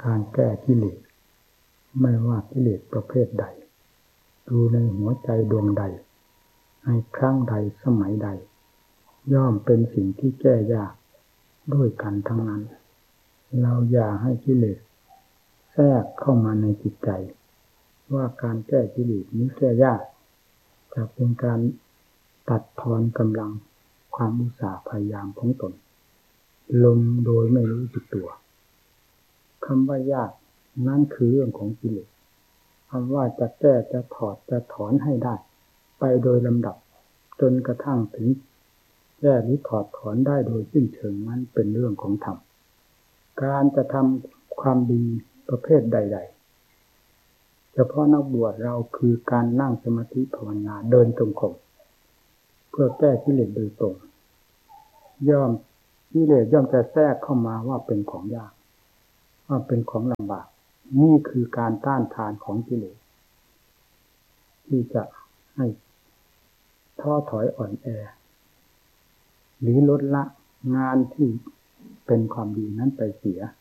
การแก้กิเลสไม่ว่ากิเลสประเภทใดดูในหัวใจดวงใดในครั้งใดสมัยใดย่อมเป็นสิ่งที่แก้ยากด้วยกันทั้งนั้นเราอย่าให้กิเลสแทรกเข้ามาในจิตใจว่าการแก้กิเลสนี้แก้ยากจะเป็นการตัดทอนกำลังความอุตสาห์พยายามของตนลงโดยไม่รู้สึกตัวคำว่ายากนั่นคือเรื่องของกิเลสคำว่าจะแก้จะถอดจะถอนให้ได้ไปโดยลำดับจนกระทั่งถึงแก้หรือถอดถอนได้โดยสิ้นเชิงนั้นเป็นเรื่องของธรรมการจะทำความดีประเภทใดๆเฉพาะนักบวชเราคือการนั่งสมาธิภาวนาเดินจงกรมเพื่อแก้กิเลสโดยตรงกิเลสย่อมจะแทรกเข้ามาว่าเป็นของยากว่าเป็นของลำบากนี่คือการต้านทานของกิเลสที่จะให้ท้อถอยอ่อนแอหรือลดละงานที่เป็นความดีนั้นไปเสีย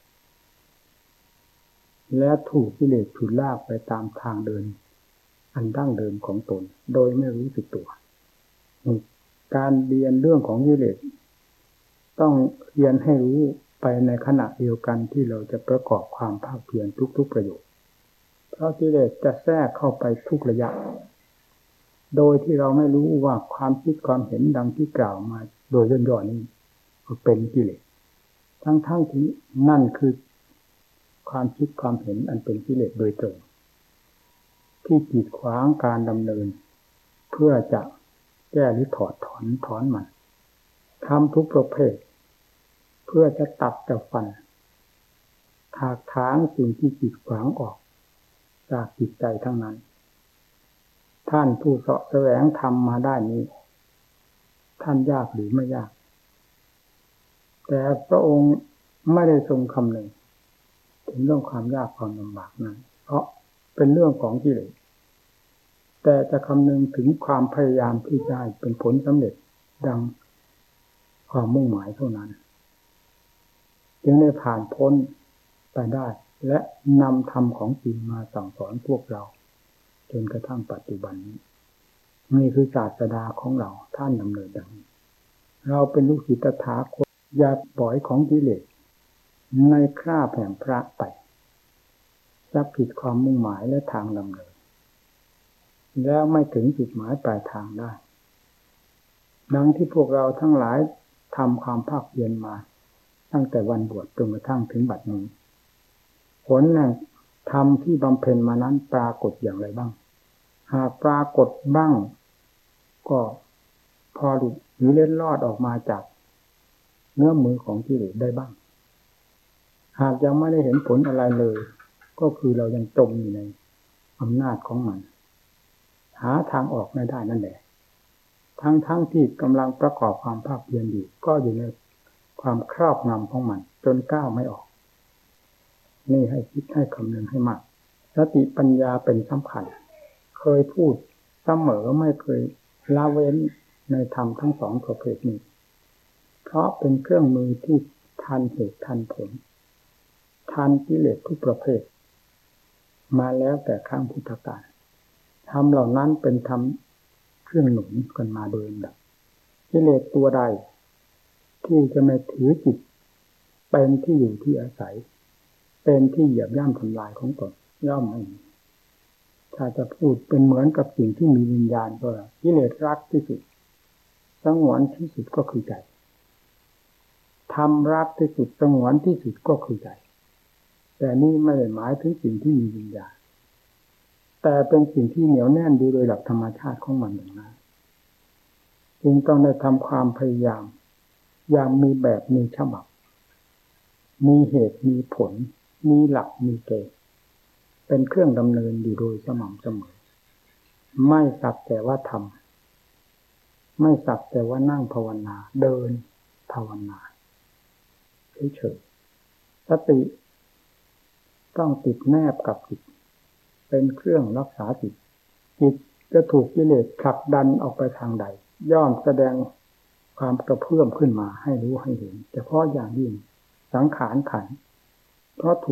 และถูกกิเลสฉุดลากไปตามทางเดินอันดั้งเดิมของตนโดยไม่รู้สึกตัวการเรียนเรื่องของกิเลสต้องเรียนให้รู้ไปในขณะเดียวกันที่เราจะประกอบความภาคเพียรทุกๆประโยชน์เพราะกิเลสจะแทรกเข้าไปทุกระยะโดยที่เราไม่รู้ว่าความคิดความเห็นดังที่กล่าวมาโดยย่อๆนี้เป็นกิเลสทั้งที่นั่นคือความคิดความเห็นอันเป็นกิเลสโดยตรงที่กีดขวางการดำเนินเพื่อจะแก้หรือถอดถอนมันทำทุกประเภทเพื่อจะตัดจะฟันถากถางสิ่งที่กีดขวางออกจากจิตใจทั้งนั้นท่านผู้เสาะแสวงธรรมมาได้นี้ท่านยากหรือไม่ยากแต่พระองค์ไม่ได้ทรงคำนึงถึงเรื่องความยากความลำบากนั้นเพราะเป็นเรื่องของกิเลสแต่จะคำนึงถึงความพยายามที่จะให้เป็นผลสำเร็จดังความมุ่งหมายเท่านั้นจึงได้ผ่านพ้นไปได้และนำธรรมของจริงมาสั่งสอนพวกเราจนกระทั่งปัจจุบันนี้นี่คือศาสดาของเราท่านดำเนินดังนี้เราเป็นลูกศิษย์ตถาคตอย่าปล่อยของกิเลสในคราบแห่งพระไปจะผิดความมุ่งหมายและทางดำเนินแล้วไม่ถึงจุดหมายปลายทางได้ดังที่พวกเราทั้งหลายทำความภาคเพียรมาตั้งแต่วันบวชจนกระทั่งถึงบัดนี้ผลแห่งธรรมที่บำเพ็ญมานั้นปรากฏอย่างไรบ้างหากปรากฏบ้างก็พอหลุดหรือเล็ดลอดออกมาจากเนื้อมือของกิเลสได้บ้างหากยังไม่ได้เห็นผลอะไรเลยก็คือเรายังจมอยู่ในอำนาจของมันหาทางออกไม่ได้นั่นแหละทั้งที่กำลังประกอบความภาคเพียรอยู่ก็อยู่ในความครอบงำของมันจนก้าวไม่ออกนี่ให้คิดให้คำนึงให้มากสติปัญญาเป็นสำคัญเคยพูดเสมอไม่เคยละเว้นในธรรมทั้งสองประเภทนี้เพราะเป็นเครื่องมือที่ทันเหตุทันผลทันกิเลสทุกประเภทมาแล้วแต่ครั้งพุทธกาลธรรมเหล่านั้นเป็นธรรมเครื่องหนุนกันมาโดยลำดับกิเลสตัวใดที่จะไม่ถือจิตเป็นที่อยู่ที่อาศัยเป็นที่เหยียบย่ำทำลายของตนย่อมไม่มีถ้าจะพูดเป็นเหมือนกับสิ่งที่มีวิญญาณก็กิเลสรักที่สุดสงวนที่สุดก็คือใจธรรมรักที่สุดสงวนที่สุดก็คือใจแต่นี่ไม่ได้หมายถึงสิ่งที่มีวิญญาณแต่เป็นสิ่งที่เหนียวแน่นโดยหลักธรรมชาติของมันอย่างนั้นจึงต้องได้ทำความพยายามอย่างมีแบบมีฉบับมีเหตุมีผลมีหลักมีเกณฑ์เป็นเครื่องดำเนินอยู่โดยสม่ำเสมอไม่สักแต่ว่าทำไม่สักแต่ว่านั่งภาวนาเดินภาวนาเฉยๆสติต้องติดแนบกับจิตเป็นเครื่องรักษาจิตจะถูกกิเลสผลักดันออกไปทางใดย่อมแสดงความกระเพื่อมขึ้นมาให้รู้ให้เห็นเฉพาะอย่างยิ่งสังขารขันธ์เพราะถูก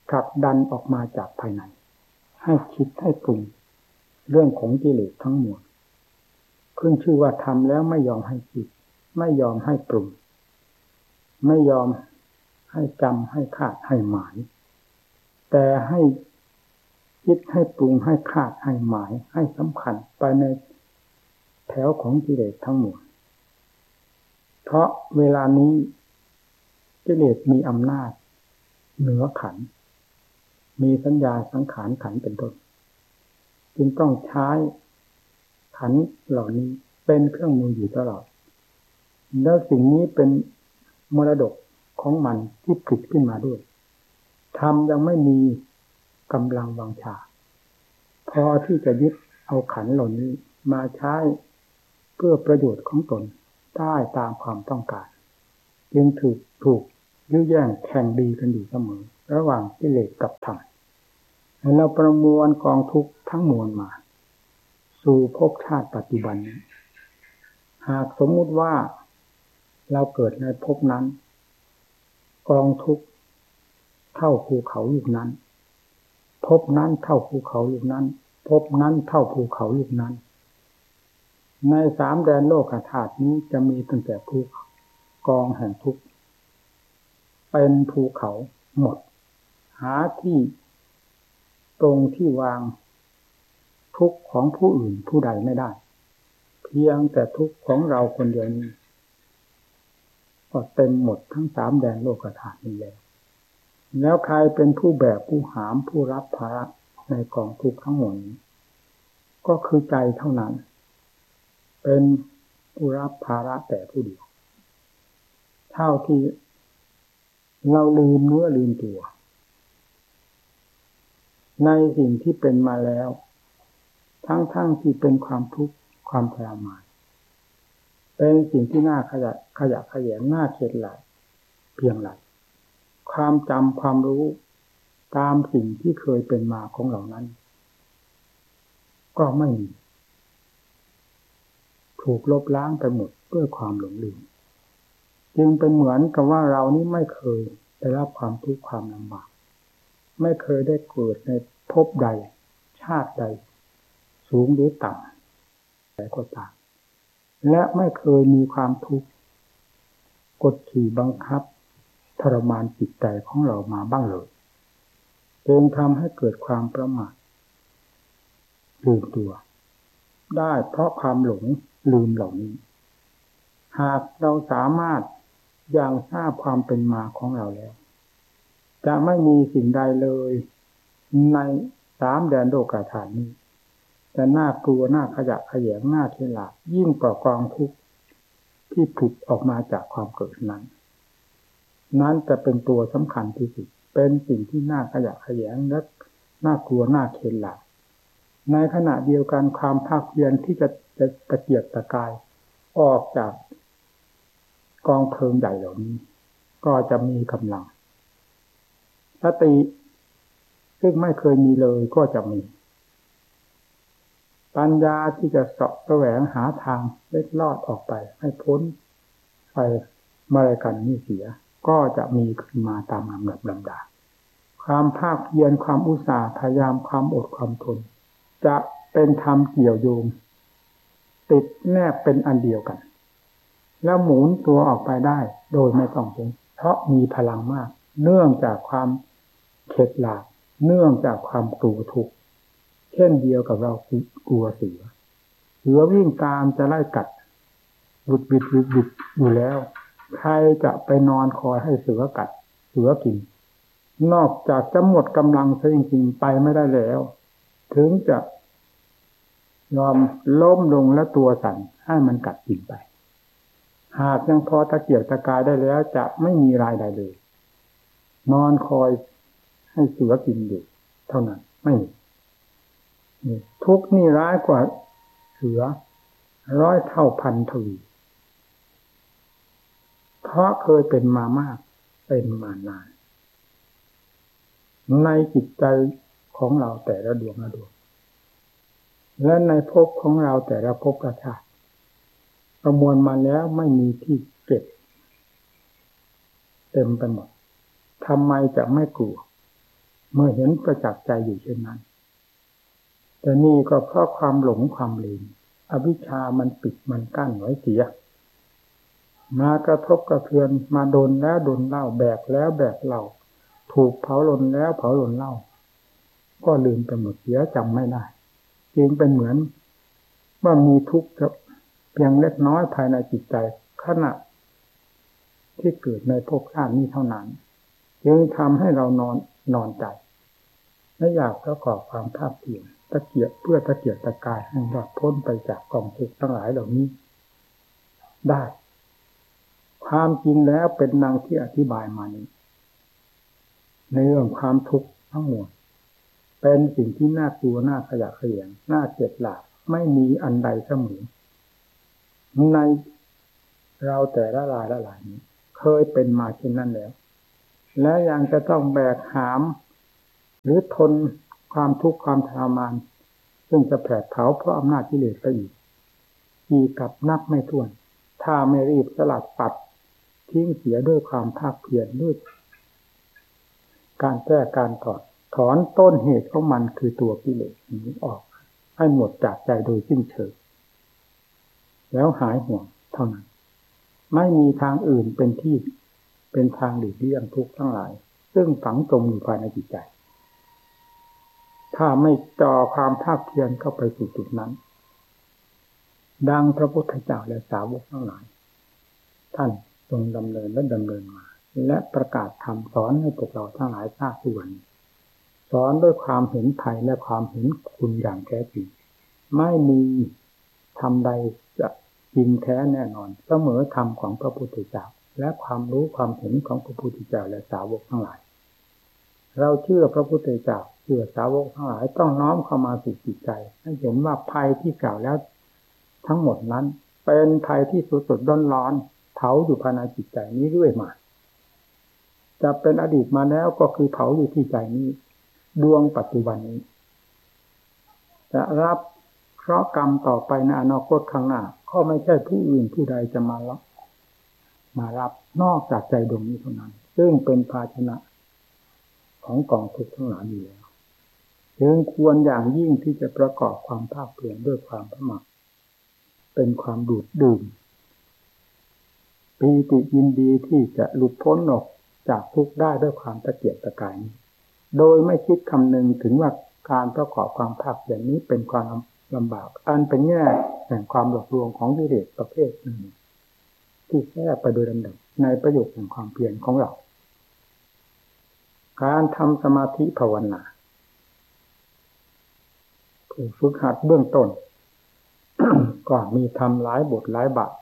ผลักดันออกมาจากภายในให้คิดให้ปรุงเรื่องของกิเลสทั้งมวลขึ้นชื่อว่าทำแล้วไม่ยอมให้คิดไม่ยอมให้ปรุงไม่ยอมให้จำให้คาดให้หมายแต่ให้คิดให้ปรุงให้คาดให้หมายให้สำคัญไปในแถวของกิเลสทั้งหมดเพราะเวลานี้กิเลสมีอำนาจเหนือขันธ์มีสัญญาสังขารขันธ์เป็นต้นจึงต้องใช้ขันธ์เหล่านี้เป็นเครื่องมืออยู่ตลอดแล้วสิ่งนี้เป็นมรดกของมันที่ผลิตขึ้นมาด้วยธรรมยังไม่มีกำลังวังชาพอที่จะยึดเอาขันธ์เหล่านี้มาใช้เพื่อประโยชน์ของตนได้ตามความต้องการจึงถูกยื้อแย่งแข่งดีกันอยู่เสมอระหว่างกิเลสกับธรรมให้เราประมวลกองทุกข์ทั้งมวลมาสู่ภพชาติปัจจุบันนี้หากสมมุติว่าเราเกิดในภพนั้นกองทุกข์เท่าภูเขาลูกนั้นภพนั้นเท่าภูเขาลูกนั้นภพนั้นเท่าภูเขาลูกนั้นในสามแดนโลกธาตุนี้จะมีตั้งแต่ภูกองแห่งทุกข์เป็นภูเขาหมดหาที่ตรงที่วางทุกข์ของผู้อื่นผู้ใดไม่ได้เพียงแต่ทุกข์ของเราคนเดียวนี้ก็เต็มหมดทั้งสามแดนโลกธาตุนี้แล้วใครเป็นผู้แบกผู้หามผู้รับภาระในกองทุกข์ทั้งหมดนี้ก็คือใจเท่านั้นเป็นผู้รับภาระแต่ผู้เดียวเท่าที่เราลืมเนื้อลืมตัวในสิ่งที่เป็นมาแล้วทั้งที่เป็นความทุกข์ความทรมานเป็นสิ่งที่น่าขยะแขยงน่าเข็ดหลาบเพียงไรความจำความรู้ตามสิ่งที่เคยเป็นมาของเหล่านั้นก็ไม่มีถูกลบล้างไปหมดด้วยความหลงลืมจึงเป็นเหมือนกับว่าเรานี้ไม่เคยได้รับความทุกข์ความลำบากไม่เคยได้เกิดในภพใดชาติใดสูงหรือต่ำแต่ก็ตามและไม่เคยมีความทุกข์กดขี่บังคับทรมานจิตใจของเรามาบ้างเลยจึงทำให้เกิดความประมาทลืมตัวได้เพราะความหลงลืมเหล่านี้หากเราสามารถยังทราบความเป็นมาของเราแล้วจะไม่มีสิ่งใดเลยในสามแดนโลกธาตุนี้แต่น่ากลัวน่าขยะแขยงน่าเทลายิ่งกว่ากองทุกข์ที่ผุดออกมาจากความเกิดนั้นจะเป็นตัวสำคัญที่สุดเป็นสิ่งที่น่าขยะแขยงและน่ากลัวน่าเทลาในขณะเดียวกันความภาคเพียรที่จะตะเกียกตะกายออกจากกองเพลิงใหญ่เหล่านี้ก็จะมีกำลังสติซึ่งไม่เคยมีเลยก็จะมีปัญญาที่จะเสาะแสวงหาทางเล็ดลอดออกไปให้พ้นไฟมารกันนี้เสียก็จะมีขึ้นมาตามลำดับลำดาความภาคเพียรความอุตสาห์พยายามความอดความทนจะเป็นธรรมเกี่ยวโยงติดแนบเป็นอันเดียวกันแล้วหมุนตัวออกไปได้โดยไม่ต้องเป็นเพราะมีพลังมากเนื่องจากความเข็ดหลาบเนื่องจากความกลัวทุกข์เช่นเดียวกับเรากลัวเสือวิ่งตามจะไล่กัดบุดบิดอยู่แล้วใครจะไปนอนคอยให้เสือกัดเสือกินนอกจากจะหมดกำลังซะจริงๆไปไม่ได้แล้วถึงจะยอมล้มลงและตัวสั่นให้มันกัดกินไปหากยังพอตะเกียกตะกายได้แล้วจะไม่มีรายใดเลยนอนคอยให้เสือกินอยู่เท่านั้นไม่มีทุกข์นี่ร้ายกว่าเสือ100 เท่าพันทวีเพราะเคยเป็นมามากเป็นมานานในจิตใจของเราแต่ละดวงและในภพของเราแต่ละภพละชาติประมวลมาแล้วไม่มีที่เก็บเต็มไปหมดทำไมจะไม่กลัวเมื่อเห็นประจักษ์ใจอยู่เช่นนั้นแต่นี่ก็เพราะความหลงความลืมอวิชชามันปิดมันกั้นไว้เสียมากระทบกระเทือนมาโดนแล้วโดนเล่าแบกแล้วแบกเล่าถูกเผาลนแล้วเผาลนเล่าก็ลืมไปหมดเสียจำไม่ได้จึงเป็นเหมือนว่ามีทุกข์เพียงเล็กน้อยภายในจิตใจขณะที่เกิดในภพชาตินี้เท่านั้นจึงทำให้เรานอนใจและอยากประกอบความภาคเพียรตะเกียบเพื่อตะเกียบตะกายให้รอดพ้นไปจากกองทุกข์ทั้งหลายเหล่านี้ได้ความจริงแล้วเป็นดังที่อธิบายมานี้ในเรื่องความทุกข์ทั้งหมดเป็นสิ่งที่น่ากลัวน่าขยะแขยงน่าเจ็บหลาบไม่มีอันใดเสมอในเราแต่ละรายละหลายนี้เคยเป็นมาเช่นนั้นแล้วและยังจะต้องแบกหามหรือทนความทุกข์ความทรมานซึ่งจะแผดเผาเพราะอำนาจกิเลสไปอีกกับนับไม่ถ้วนถ้าไม่รีบสลัดปัดทิ้งเสียด้วยความภาคเพียรด้วยการแก้การถอนต้นเหตุของมันคือตัวกิเลสนี้ออกให้หมดจากใจโดยสิ้นเชิงแล้วหายห่วงเท่านั้นไม่มีทางอื่นเป็นทางหลีกเลี่ยงทุกข์ทั้งหลายซึ่งฝังจมอยู่ภายในจิตใจถ้าไม่จ่อความภาคเพียรเข้าไปสู่จุดนั้นดังพระพุทธเจ้าและสาวกทั้งหลายท่านทรงดำเนินและดำเนินมาและประกาศธรรมสอนให้พวกเราทั้งหลายทราบด้วยสอนด้วยความเห็นภัยและความเห็นคุณอย่างแท้จริงไม่มีธรรมใดจะจริงแท้แน่นอนเสมอธรรมของพระพุทธเจ้าและความรู้ความเห็นของพระพุทธเจ้าและสาวกทั้งหลายเราเชื่อพระพุทธเจ้าเชื่อสาวกทั้งหลายต้องน้อมเข้ามาสู่จิตใจให้เห็นว่าภัยที่กล่าวแล้วทั้งหมดนั้นเป็นภัยที่สดๆร้อนๆเผาอยู่ภายในจิตใจนี้เรื่อยมาจะเป็นอดีตมาแล้วก็คือเผาอยู่ที่ใจนี้ดวงปัจจุบันนี้จะรับเคราะห์กรรมต่อไปในอนาคตข้างหน้าก็ไม่ใช่ผู้อื่นผู้ใดจะมารับนอกจากใจดวงนี้เท่านั้นซึ่งเป็นภาชนะของกองทุกข์ทั้งหลายอยู่แล้วจึงควรอย่างยิ่งที่จะประกอบความภาคเพียรด้วยความสมัครเป็นความดูดดื่มปีติยินดีที่จะหลุดพ้นออกจากทุกข์ได้ด้วยความตะเกียกตะกายนี้โดยไม่คิดคำนึงถึงว่าการประกอบความภาคเพียรนี้เป็นความลำบากอันเป็นแง่แห่งความหลอกลวงของกิเลสประเภทหนึ่งที่แทรกไปโดยลำดับในประโยชน์แห่งความเพียรของเราการทำสมาธิภาวนาผู้ฝึกหัดเบื้องต้น ก็มีทำหลายบทหลายบาท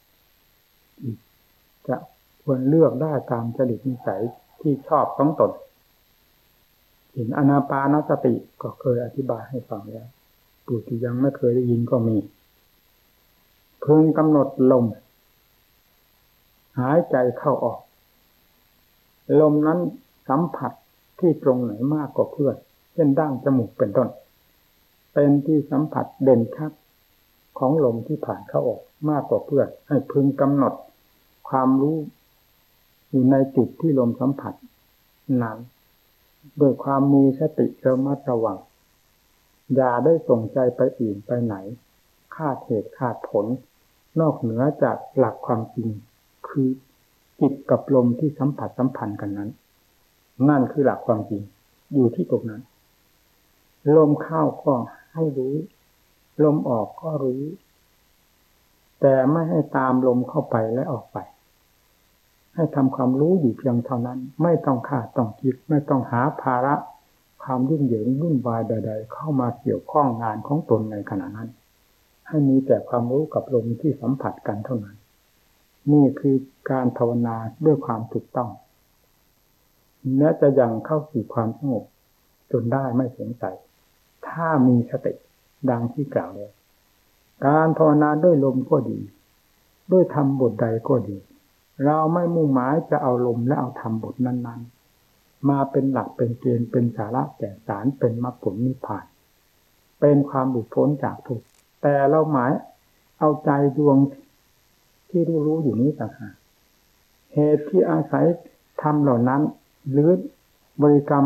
จะควรเลือกได้ตามจริตนิสัยที่ชอบของตนเห็นอานาปานสติก็เคยอธิบายให้ฟังแล้วผู้ที่ยังไม่เคยได้ยินก็มีพึงกำหนดลมหายใจเข้าออกลมนั้นสัมผัสที่ตรงไหนมากกว่าเพื่อนเช่นดั้งจมูกเป็นต้นเป็นที่สัมผัสเด่นชัดของลมที่ผ่านเข้าออกมากกว่าเพื่อนให้พึงกำหนดความรู้อยู่ในจุดที่ลมสัมผัสนั้นโดยความมีสติระมัดระวังอย่าได้ส่งใจไปอื่นไปไหนคาดเหตุคาดผลนอกเหนือจากหลักความจริงคือจิตกับลมที่สัมผัสสัมพันธ์กันนั้นนั่นคือหลักความจริงอยู่ที่ตรงนั้นลมเข้าก็ให้รู้ลมออกก็รู้แต่ไม่ให้ตามลมเข้าไปและออกไปให้ทำความรู้อยู่เพียงเท่านั้นไม่ต้องคาดต้องคิดไม่ต้องหาภาระความยุ่งเหยิงวุ่นวายใดๆเข้ามาเกี่ยวข้องงานของตนในขณะนั้นให้มีแต่ความรู้กับลมที่สัมผัสกันเท่านั้นนี่คือการภาวนาด้วยความถูกต้องและจะยังเข้าสู่ความสงบจนได้ไม่สงสัยถ้ามีสติดังที่กล่าวแล้วการภาวนาด้วยลมก็ดีด้วยธรรมบทใดก็ดีเราไม่มุ่งหมายจะเอาลมและเอาธรรมบทนั้นๆมาเป็นหลักเป็นเกณฑ์เป็นสาระแก่นสารเป็นมรรคผลนิพพานเป็นความหลุดพ้นจากทุกข์แต่เราหมายเอาใจดวงที่รู้อยู่นี้ต่างหากเหตุที่อาศัยธรรมเหล่านั้นหรือบริกรรม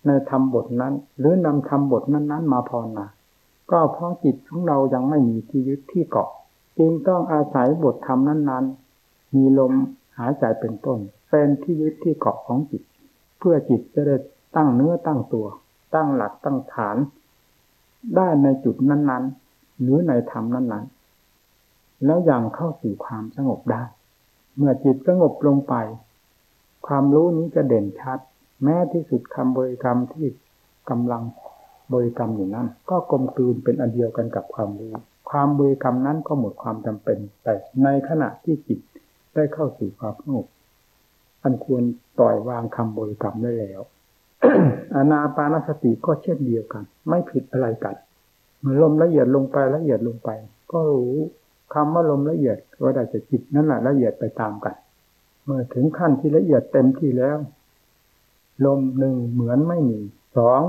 ในธรรมบทนั้นหรือนำธรรมบทนั้นๆมาภาวนาก็เพราะจิตของเรายังไม่มีที่ยึดที่เกาะจึงต้องอาศัยบทธรรมนั้นๆมีลมหายใจเป็นต้นเป็นที่ยึดที่เกาะของจิตเพื่อจิตจะได้ตั้งเนื้อตั้งตัวตั้งหลักตั้งฐานได้ในจุดนั้นๆหรือในธรรมนั้นๆแล้วยังเข้าสู่ความสงบได้เมื่อจิตสงบลงไปความรู้นี้จะเด่นชัดแม้ที่สุดคำบริกรรมที่กำลังบริกรรมอยู่นั้นก็กลมกลืนเป็นอันเดียวกันกับความรู้ความบริกรรมนั้นก็หมดความจำเป็นแต่ในขณะที่จิตได้เข้าสู่ความสงบอันควรปล่อยวางคำบริกรรมได้แล้ว อานาปานสติก็เช่นเดียวกันไม่ผิดอะไรกันเมื่อลมละเอียดลงไปละเอียดลงไปก็รู้คำว่าลมละเอียดก็ได้แต่จิตนั่นแหละละเอียดไปตามกันเมื่อถึงขั้นที่ละเอียดเต็มที่แล้วลมหนึ่งเหมือนไม่มีสอง